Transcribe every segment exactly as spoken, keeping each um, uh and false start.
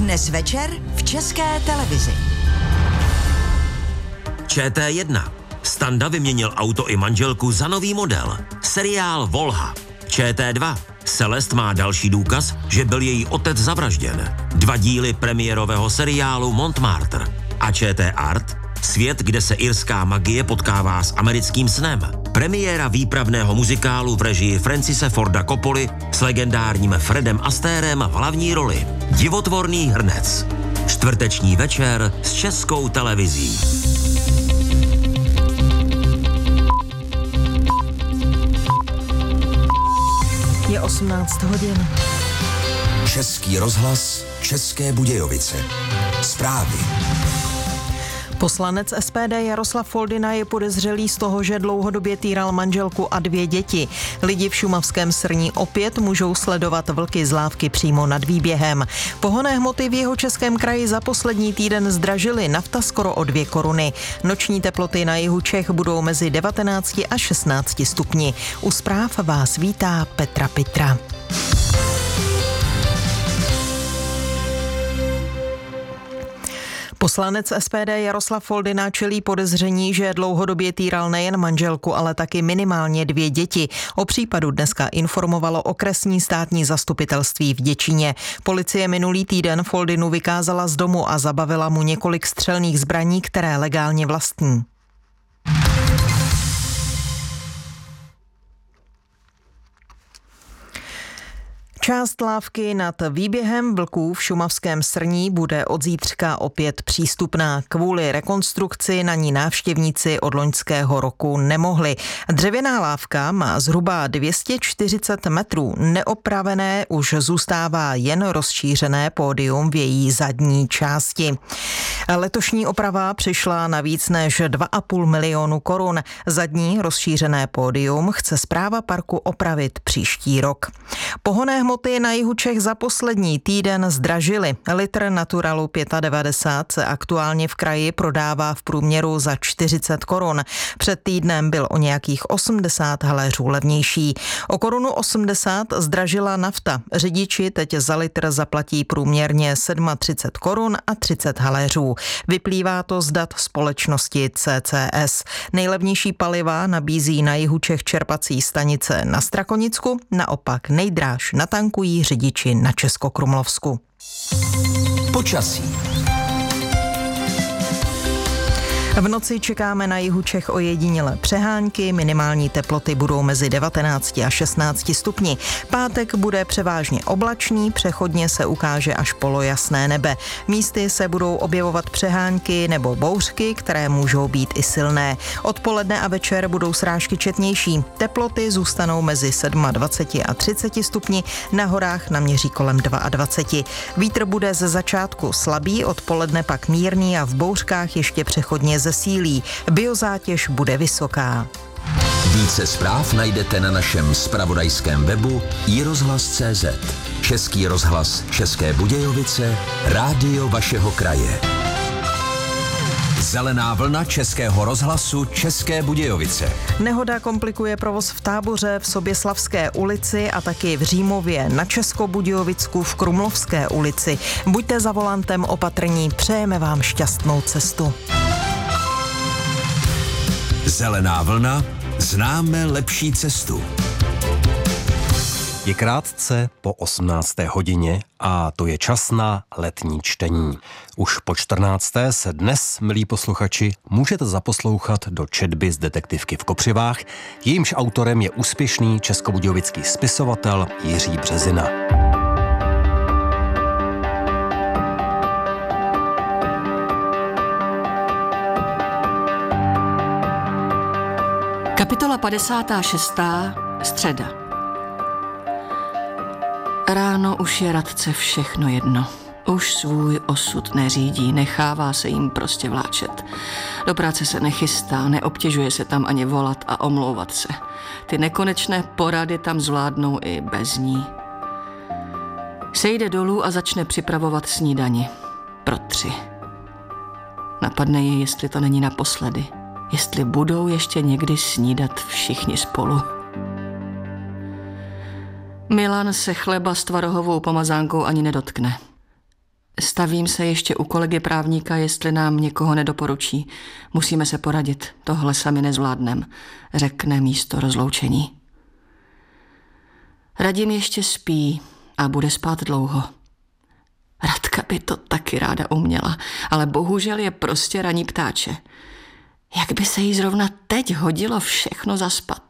Dnes večer v České televizi. Č T jedna. Standa vyměnil auto i manželku za nový model. Seriál Volha. Č T dva. Celest má další důkaz, že byl její otec zavražděn. Dva díly premiérového seriálu Montmartre. A Č T Art. Svět, kde se irská magie potkává s americkým snem. Premiéra výpravného muzikálu v režii Francise Forda Coppoli s legendárním Fredem Astérem v hlavní roli. Divotvorný hrnec. Čtvrteční večer s Českou televizí. Je osmnáct hodin. Český rozhlas, České Budějovice. Zprávy. Poslanec S P D Jaroslav Foldyna je podezřelý z toho, že dlouhodobě týral manželku a dvě děti. Lidi v šumavském Srní opět můžou sledovat vlky z lávky přímo nad výběhem. Pohonné hmoty v Jihočeském kraji za poslední týden zdražily, nafta skoro o dvě koruny. Noční teploty na jihu Čech budou mezi devatenácti a šestnácti stupni. U zpráv vás vítá Petra Pitra. Poslanec S P D Jaroslav Foldyna čelí podezření, že dlouhodobě týral nejen manželku, ale taky minimálně dvě děti. O případu dneska informovalo okresní státní zastupitelství v Děčíně. Policie minulý týden Foldynu vykázala z domu a zabavila mu několik střelných zbraní, které legálně vlastní. Část lávky nad výběhem vlků v šumavském Srní bude od zítřka opět přístupná. Kvůli rekonstrukci na ní návštěvníci od loňského roku nemohli. Dřevěná lávka má zhruba dvě stě čtyřicet metrů. Neopravené už zůstává jen rozšířené pódium v její zadní části. Letošní oprava přišla na víc než dva a půl milionu korun. Zadní rozšířené pódium chce správa parku opravit příští rok. Pohonné hmoty na jihu Čech za poslední týden zdražily. Litr Naturalu devadesát pět se aktuálně v kraji prodává v průměru za čtyřicet korun. Před týdnem byl o nějakých osmdesát haléřů levnější. O korunu osmdesát zdražila nafta. Řidiči teď za litr zaplatí průměrně třicet sedm korun a třicet haléřů. Vyplývá to z dat společnosti C C S. Nejlevnější paliva nabízí na jihu Čech čerpací stanice na Strakonicku, naopak nejdráž natankují řidiči na Českokrumlovsku. Počasí. V noci čekáme na jihu Čech ojedinělé přehánky, minimální teploty budou mezi devatenácti a šestnácti stupni. Pátek bude převážně oblačný, přechodně se ukáže až polojasné nebe. Místy se budou objevovat přehánky nebo bouřky, které můžou být i silné. Odpoledne a večer budou srážky četnější. Teploty zůstanou mezi dvaceti sedmi a třiceti stupni, na horách naměří kolem dvacet dva. Vítr bude ze začátku slabý, odpoledne pak mírný a v bouřkách ještě přechodně zesílí. Biozátěž bude vysoká. Více zpráv najdete na našem zpravodajském webu i rozhlas tečka cé zet. Český rozhlas České Budějovice, rádio vašeho kraje. Zelená vlna Českého rozhlasu České Budějovice. Nehoda komplikuje provoz v Táboře, v Soběslavské ulici a taky v Římově, na Českobudějovicku, v Krumlovské ulici. Buďte za volantem opatrní, přejeme vám šťastnou cestu. Zelená vlna, známe lepší cestu. Je krátce po osmnácté hodině a to je čas na letní čtení. Už po čtrnácté se dnes, milí posluchači, můžete zaposlouchat do četby z detektivky v Kopřivách, jejímž autorem je úspěšný českobudějovický spisovatel Jiří Březina. Kapitola padesátá šestá. Středa. Ráno už je Radce všechno jedno. Už svůj osud neřídí, nechává se jim prostě vláčet. Do práce se nechystá, neobtěžuje se tam ani volat a omlouvat se. Ty nekonečné porady tam zvládnou i bez ní. Sejde dolů a začne připravovat snídani. Pro tři. Napadne ji, jestli to není naposledy. Jestli budou ještě někdy snídat všichni spolu. Milan se chleba s tvarohovou pomazánkou ani nedotkne. Stavím se ještě u kolegy právníka, jestli nám někoho nedoporučí. Musíme se poradit, tohle sami nezvládnem, řekne místo rozloučení. Radim ještě spí a bude spát dlouho. Radka by to taky ráda uměla, ale bohužel je prostě raní ptáče. Jak by se jí zrovna teď hodilo všechno zaspat.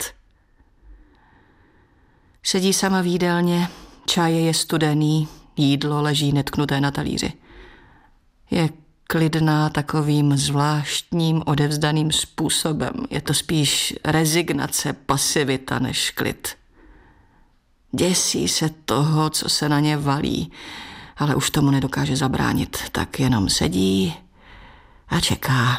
Sedí sama v jídelně, čaj je studený, jídlo leží netknuté na talíři. Je klidná takovým zvláštním odevzdaným způsobem. Je to spíš rezignace, pasivita než klid. Děsí se toho, co se na ně valí, ale už tomu nedokáže zabránit, tak jenom sedí a čeká.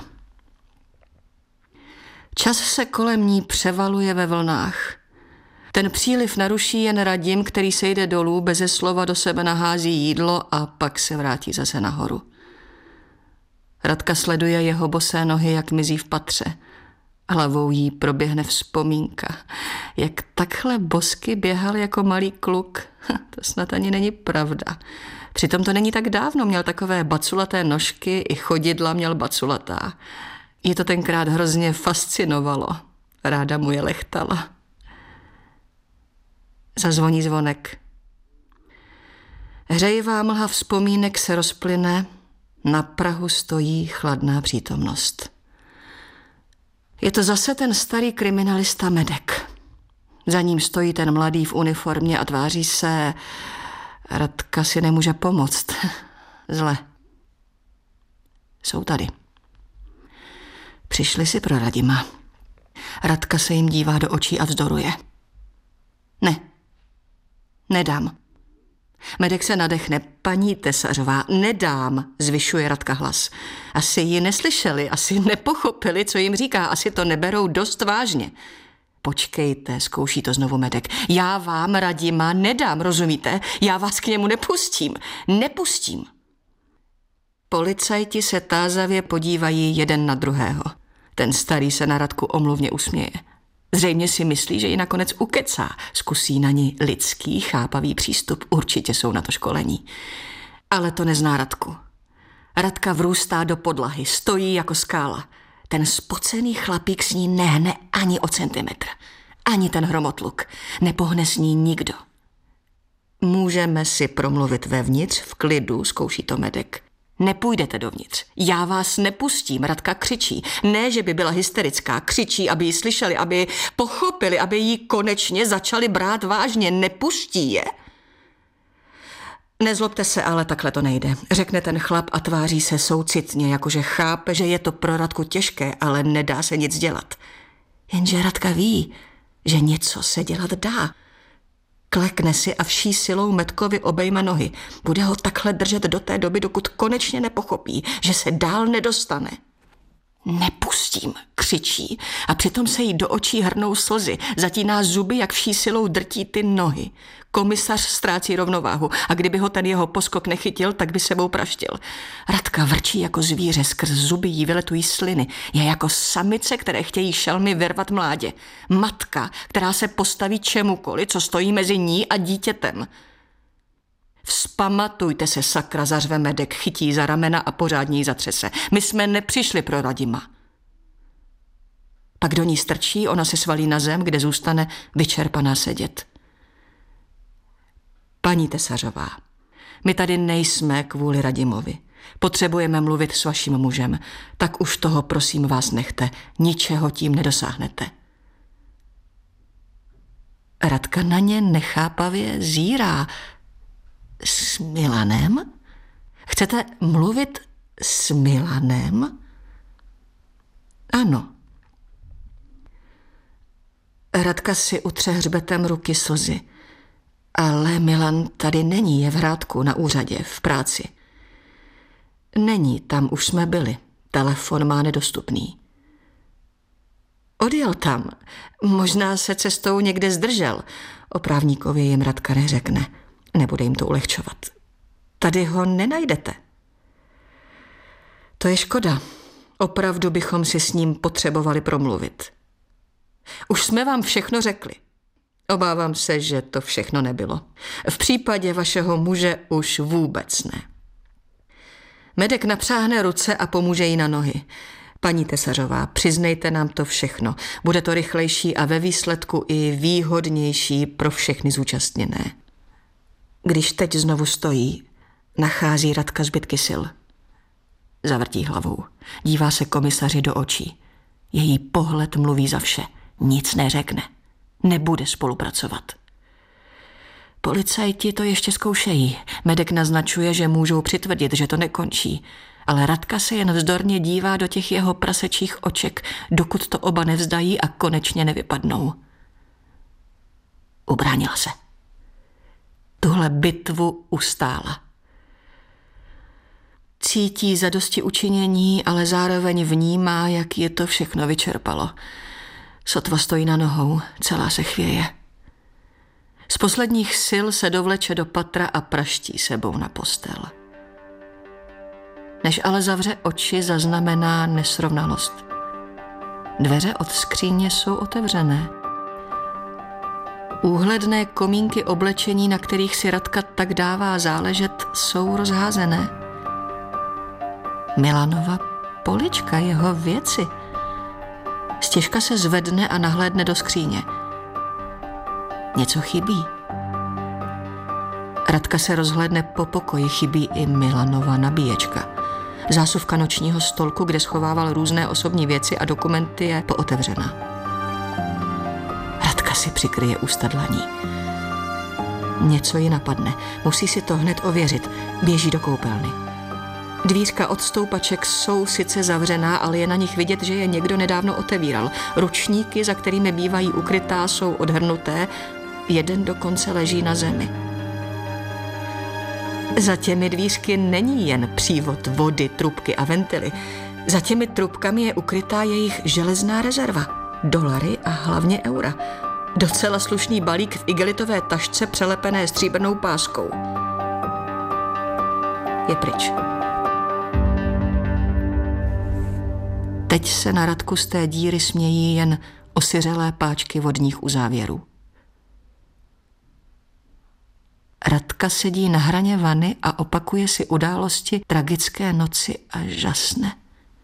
Čas se kolem ní převaluje ve vlnách. Ten příliv naruší jen Radim, který sejde dolů, beze slova do sebe nahází jídlo a pak se vrátí zase nahoru. Radka sleduje jeho bosé nohy, jak mizí v patře. Hlavou jí proběhne vzpomínka, jak takhle bosky běhal jako malý kluk. To snad ani není pravda. Přitom to není tak dávno, měl takové baculaté nožky, i chodidla měl baculatá. Je to tenkrát hrozně fascinovalo. Ráda mu je lechtala. Zazvoní zvonek. Hřejivá mlha vzpomínek se rozplyne, na prahu stojí chladná přítomnost. Je to zase ten starý kriminalista Medek. Za ním stojí ten mladý v uniformě a tváří se... Radka si nemůže pomoct. Zle. Jsou tady. Přišli si pro Radima. Radka se jim dívá do očí a vzdoruje. Ne. Nedám. Medek se nadechne. Paní Tesařová, nedám, zvyšuje Radka hlas. Asi ji neslyšeli, asi nepochopili, co jim říká, asi to neberou dost vážně. Počkejte, zkouší to znovu Medek. Já vám Radima nedám, rozumíte? Já vás k němu nepustím. Nepustím. Policajti se tázavě podívají jeden na druhého. Ten starý se na Radku omluvně usměje. Zřejmě si myslí, že ji nakonec ukecá. Zkusí na ní lidský, chápavý přístup. Určitě jsou na to školení. Ale to nezná Radku. Radka vrůstá do podlahy, stojí jako skála. Ten spocený chlapík s ní nehne ani o centimetr. Ani ten hromotluk. Nepohne s ní nikdo. Můžeme si promluvit vevnitř, v klidu, zkouší to Medek. Nepůjdete dovnitř. Já vás nepustím, Radka křičí. Ne, že by byla hysterická, křičí, aby ji slyšeli, aby ji pochopili, aby ji konečně začali brát vážně. Nepustí je? Nezlobte se, ale takhle to nejde. Řekne ten chlap a tváří se soucitně, jakože chápe, že je to pro Radku těžké, ale nedá se nic dělat. Jenže Radka ví, že něco se dělat dá. Klekne si a vší silou Medkovi obejme nohy. Bude ho takhle držet do té doby, dokud konečně nepochopí, že se dál nedostane. Nepustím, křičí a přitom se jí do očí hrnou slzy. Zatíná zuby, jak vší silou drtí ty nohy. Komisař ztrácí rovnováhu a kdyby ho ten jeho poskok nechytil, tak by sebou praštil. Radka vrčí jako zvíře, skrz zuby jí vyletují sliny. Je jako samice, které chtějí šelmy vyrvat mládě. Matka, která se postaví čemukoliv, co stojí mezi ní a dítětem. Vzpamatujte se, sakra, zařve Medek, chytí za ramena a pořádně jí zatřese. My jsme nepřišli pro Radima. Pak do ní strčí, ona se svalí na zem, kde zůstane vyčerpaná sedět. Paní Tesařová, my tady nejsme kvůli Radimovi. Potřebujeme mluvit s vaším mužem. Tak už toho, prosím vás, nechte. Ničeho tím nedosáhnete. Radka na ně nechápavě zírá. S Milanem? Chcete mluvit s Milanem? Ano. Radka si utře hřbetem ruky slzy. Ale Milan tady není, je v Hrádku, na úřadě, v práci. Není, tam už jsme byli. Telefon má nedostupný. Odjel tam. Možná se cestou někde zdržel. O právníkovi jim Radka neřekne. Nebude jim to ulehčovat. Tady ho nenajdete. To je škoda. Opravdu bychom si s ním potřebovali promluvit. Už jsme vám všechno řekli. Obávám se, že to všechno nebylo. V případě vašeho muže už vůbec ne. Medek napřáhne ruce a pomůže jí na nohy. Paní Tesařová, přiznejte nám to všechno. Bude to rychlejší a ve výsledku i výhodnější pro všechny zúčastněné. Když teď znovu stojí, nachází Radka zbytky sil. Zavrtí hlavou. Dívá se komisaři do očí. Její pohled mluví za vše. Nic neřekne. Nebude spolupracovat. Policajti to ještě zkoušejí. Medek naznačuje, že můžou přitvrdit, že to nekončí. Ale Radka se jen vzdorně dívá do těch jeho prasečích oček, dokud to oba nevzdají a konečně nevypadnou. Ubránila se. Tuhle bitvu ustála. Cítí zadosti učinění, ale zároveň vnímá, jak je to všechno vyčerpalo. Sotva stojí na nohou, celá se chvěje. Z posledních sil se dovleče do patra a praští sebou na postel. Než ale zavře oči, zaznamená nesrovnalost. Dveře od skříně jsou otevřené. Úhledné komínky oblečení, na kterých si Radka tak dává záležet, jsou rozházené. Milanova polička, jeho věci. Stěžka se zvedne a nahlédne do skříně. Něco chybí. Radka se rozhlédne po pokoji, chybí i Milanova nabíječka. Zásuvka nočního stolku, kde schovával různé osobní věci a dokumenty, je pootevřená. Radka si přikryje ústa dlaní. Něco ji napadne. Musí si to hned ověřit. Běží do koupelny. Dvířka od stoupaček jsou sice zavřená, ale je na nich vidět, že je někdo nedávno otevíral. Ručníky, za kterými bývají ukrytá, jsou odhrnuté. Jeden dokonce leží na zemi. Za těmi dvířky není jen přívod vody, trubky a ventily. Za těmi trubkami je ukrytá jejich železná rezerva. Dolary a hlavně eura. Docela slušný balík v igelitové tašce přelepené stříbrnou páskou. Je pryč. Teď se na Radku z té díry smějí jen osiřelé páčky vodních uzávěrů. Radka sedí na hraně vany a opakuje si události tragické noci a žasne.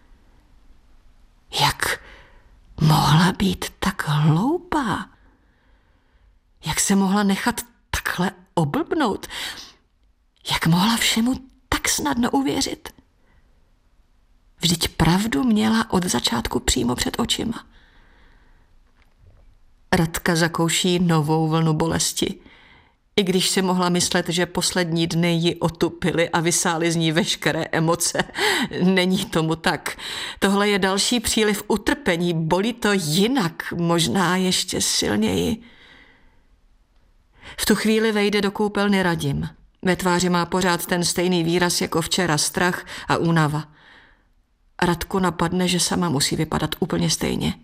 Jak mohla být tak hloupá? Jak se mohla nechat takhle oblbnout? Jak mohla všemu tak snadno uvěřit? Vždyť pravdu měla od začátku přímo před očima. Radka zakouší novou vlnu bolesti. I když si mohla myslet, že poslední dny ji otupily a vysály z ní veškeré emoce, není tomu tak. Tohle je další příliv utrpení, bolí to jinak, možná ještě silněji. V tu chvíli vejde do koupelny Radim. Ve tváři má pořád ten stejný výraz jako včera, strach a únava. Radku napadne, že sama musí vypadat úplně stejně.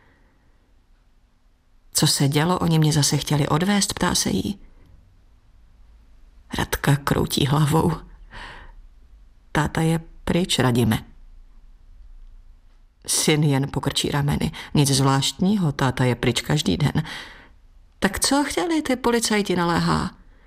Co se dělo, oni mě zase chtěli odvést, ptá se jí. Radka kroutí hlavou. Táta je pryč, Radime. Syn jen pokrčí rameny. Nic zvláštního, táta je pryč každý den. Tak co chtěli ty policajti, naléhá?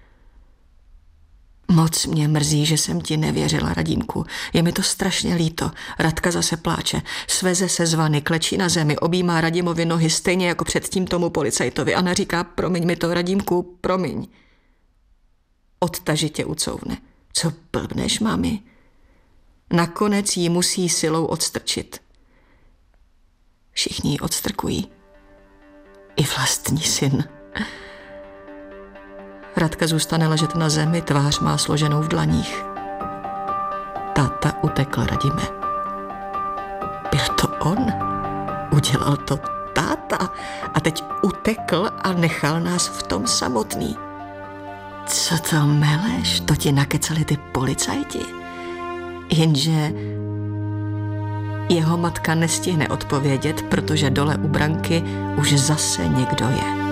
Moc mě mrzí, že jsem ti nevěřila, Radímku. Je mi to strašně líto. Radka zase pláče. Sveze se z vany, klečí na zemi, objímá Radimovi nohy stejně jako předtím tomu policajtovi. Ana říká, promiň mi to, Radímku, promiň. Odtažitě ucouvne. Co blbneš, mami? Nakonec jí musí silou odstrčit. Všichni ji odstrkují. I vlastní syn. Radka zůstane ležet na zemi, tvář má složenou v dlaních. Táta utekl, Radime. Byl to on. Udělal to táta. A teď utekl a nechal nás v tom samotný. Co to meleš? To ti nakecali ty policajti. Jenže jeho matka nestihne odpovědět, protože dole u branky už zase někdo je.